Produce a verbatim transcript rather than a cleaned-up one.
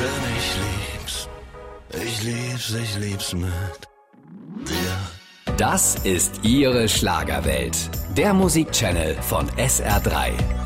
denn ich lieb's. Ich lieb's, ich lieb's mit dir. Das ist Ihre Schlagerwelt. Der Musikchannel von S R drei.